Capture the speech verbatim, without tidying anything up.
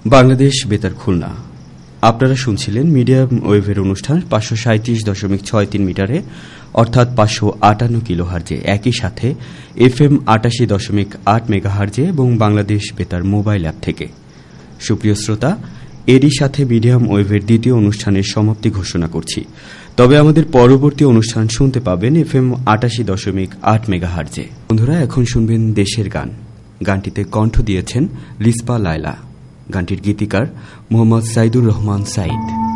বাংলাদেশ বেতার খুলনা। আপনারা শুনছিলেন মিডিয়াম ওয়েভের অনুষ্ঠান পাঁচশো সাঁত্রিশ দশমিক ছয় তিন মিটারে অর্থাৎ পাঁচশো আটান্ন কিলোহার্জে, একই সাথে এফ এম আটাশি দশমিক আট মেগাহার্জে এবং বাংলাদেশ বেতার মোবাইল অ্যাপ থেকে। সুপ্রিয় শ্রোতা, এরই সাথে মিডিয়াম ওয়েভের দ্বিতীয় অনুষ্ঠানের সমাপ্তি ঘোষণা করছি। তবে আমাদের পরবর্তী অনুষ্ঠান শুনতে পাবেন এফ এম আটাশি দশমিক আট মেগাহার্জে। বন্ধুরা, এখন শুনবেন দেশের গান। গানটিতে কণ্ঠ দিয়েছেন লিসপা লায়লা। গানটির গীতিকার মোহাম্মদ সাইদুর রহমান সাইদ।